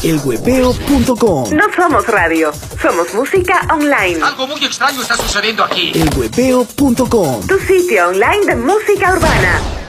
elhuepeo.com. No somos radio, somos música online. Algo muy extraño está sucediendo aquí. elhuepeo.com. Tu sitio online de música urbana.